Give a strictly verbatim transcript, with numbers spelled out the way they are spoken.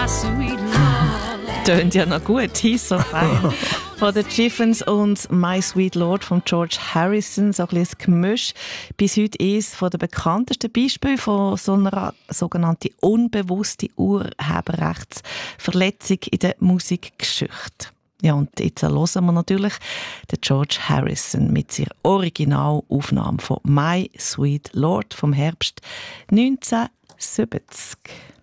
my sweet Lord. Tönt ja noch gut, «He's so fine». Von den Chiffons und «My Sweet Lord» von George Harrison, so ein bisschen ein Gemisch. Bis heute eines der bekanntesten Beispiele von so einer sogenannten unbewussten Urheberrechtsverletzung in der Musikgeschichte. Ja, und jetzt hören wir natürlich den George Harrison mit seiner Originalaufnahme von «My Sweet Lord» vom Herbst neunzehnhundertsiebzig.